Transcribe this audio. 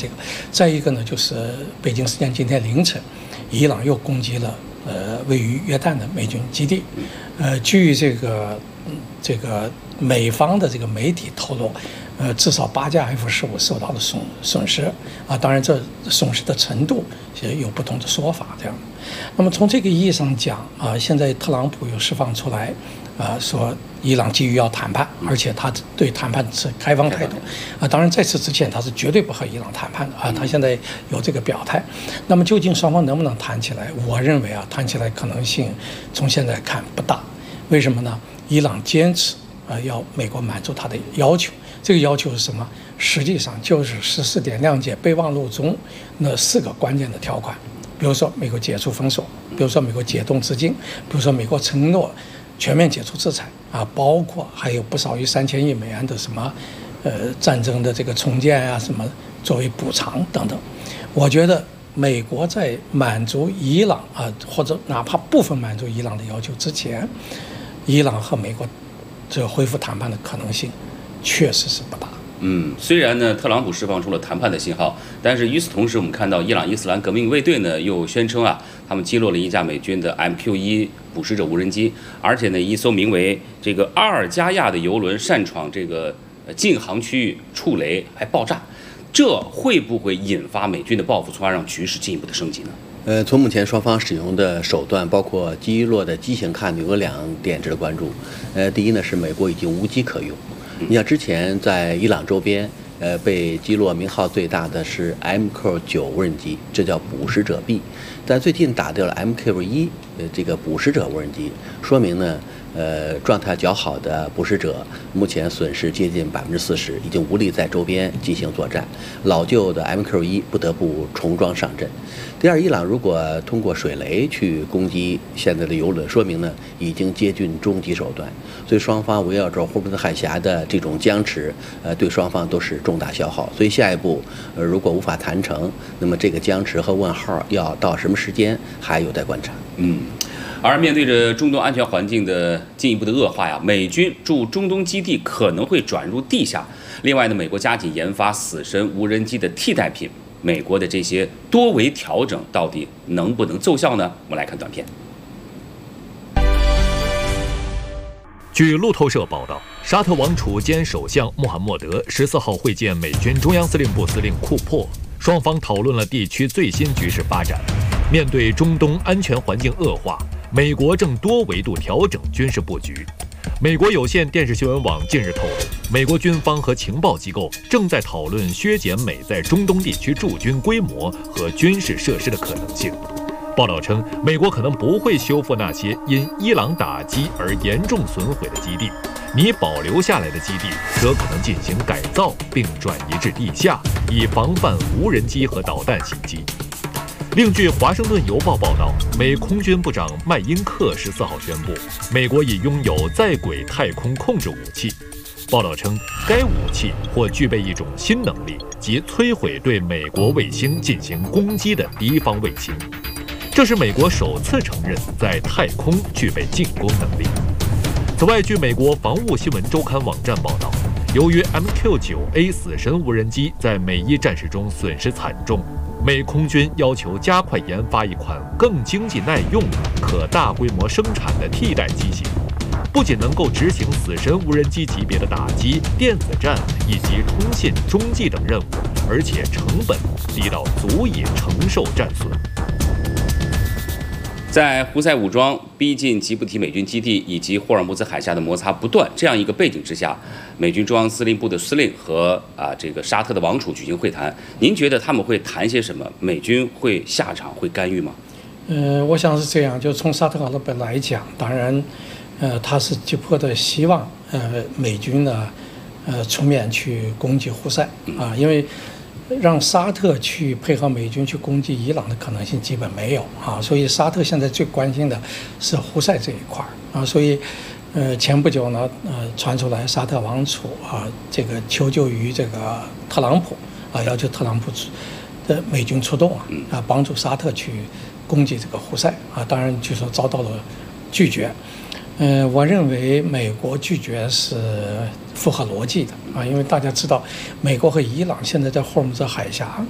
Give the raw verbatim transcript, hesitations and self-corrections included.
这个。再一个呢，就是北京时间今天凌晨，伊朗又攻击了呃位于约旦的美军基地。呃，据这个这个美方的这个媒体透露，呃，至少八架 F 十五受到了损损失啊。当然，这损失的程度也有不同的说法。这样，那么从这个意义上讲啊，现在特朗普又释放出来。啊，说伊朗急于要谈判，而且他对谈判持开放态度，啊，当然在此之前他是绝对不和伊朗谈判的啊，他现在有这个表态。那么究竟双方能不能谈起来？我认为啊，谈起来可能性从现在看不大。为什么呢？伊朗坚持啊要美国满足他的要求，这个要求是什么？实际上就是十四点谅解备忘录中那四个关键的条款，比如说美国解除封锁，比如说美国解冻资金，比如说美国承诺全面解除制裁啊，包括还有不少于三千亿美元的什么，呃，战争的这个重建啊，什么作为补偿等等。我觉得美国在满足伊朗啊，或者哪怕部分满足伊朗的要求之前，伊朗和美国这个恢复谈判的可能性确实是不大。 嗯，虽然呢，特朗普释放出了谈判的信号，但是与此同时，我们看到伊朗伊斯兰革命卫队呢又宣称啊，他们击落了一架美军的 M Q 一捕食者无人机，而且呢，一艘名为这个阿尔加亚的油轮擅闯这个禁航区域触雷还爆炸，这会不会引发美军的报复，从而让局势进一步的升级呢？ 呃，从目前双方使用的手段，包括击落的机型看，有两点值得关注。呃，第一呢是美国已经无机可用。你像之前在伊朗周边，呃，被击落名号最大的是 M Q 九无人机，这叫捕食者 B， 但最近打掉了 M Q 一，呃，这个捕食者无人机，说明呢，呃，状态较好的捕食者目前损失接近百分之四十，已经无力在周边进行作战，老旧的 M Q 一不得不重装上阵。第二，伊朗如果通过水雷去攻击现在的油轮，说明呢已经接近终极手段。所以双方围绕着霍尔木兹海峡的这种僵持，呃，对双方都是重大消耗。所以下一步，呃，如果无法谈成，那么这个僵持和问号要到什么时间还有待观察。 嗯。而面对着中东安全环境的进一步的恶化呀，美军驻中东基地可能会转入地下。另外呢，美国加紧研发死神无人机的替代品。美国的这些多维调整到底能不能奏效呢？我们来看短片。 据路透社报道，沙特王储兼首相穆罕默德十四号会见美军中央司令部司令库珀，双方讨论了地区最新局势发展。面对中东安全环境恶化，美国正多维度调整军事布局。美国有线电视新闻网近日透露，美国军方和情报机构正在讨论削减美在中东地区驻军规模和军事设施的可能性。报道称，美国可能不会修复那些因伊朗打击而严重损毁的基地，拟保留下来的基地则可能进行改造并转移至地下，以防范无人机和导弹袭击。另据《华盛顿邮报》报道，美空军部长麦因克十四号宣布，美国已拥有在轨太空控制武器。报道称，该武器或具备一种新能力，即摧毁对美国卫星进行攻击的敌方卫星。这是美国首次承认在太空具备进攻能力。此外，据美国防务新闻周刊网站报道，由于 M Q 九 A 死神无人机在美伊战事中损失惨重，美空军要求加快研发一款更经济耐用、可大规模生产的替代机型，不仅能够执行死神无人机级别的打击、电子战以及通信、中继等任务，而且成本低到足以承受战损。 在胡塞武装逼近吉布提美军基地以及霍尔木兹海峡的摩擦不断这样一个背景之下，美军中央司令部的司令和啊这个沙特的王储举行会谈，您觉得他们会谈些什么？美军会下场会干预吗？ 呃，我想是这样，就从沙特阿拉伯来讲，当然，呃，他是急迫的希望呃美军呢，呃出面去攻击胡塞啊，因为让沙特去配合美军去攻击伊朗的可能性基本没有啊，所以沙特现在最关心的是胡塞这一块啊，所以，呃，前不久呢，呃，传出来沙特王储啊，这个求救于这个特朗普啊，要求特朗普的美军出动啊，啊，帮助沙特去攻击这个胡塞啊，当然据说遭到了拒绝。嗯、呃，我认为美国拒绝是符合逻辑的啊，因为大家知道，美国和伊朗现在在霍尔木兹海峡